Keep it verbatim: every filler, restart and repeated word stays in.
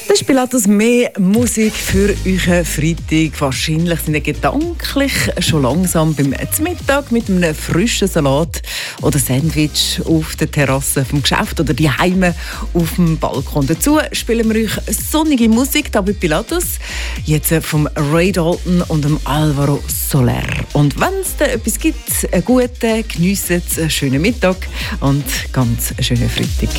Das ist Pilatus, mehr Musik für euren Freitag. Wahrscheinlich sind ihr gedanklich schon langsam beim Mittag mit einem frischen Salat oder Sandwich auf der Terrasse vom Geschäft oder daheim auf dem Balkon. Dazu spielen wir euch sonnige Musik da bei Pilatus. Jetzt vom Ray Dalton und dem Alvaro Soler. Und wenn es da etwas gibt, einen guten, geniessen einen schönen Mittag und ganz einen schönen Freitag.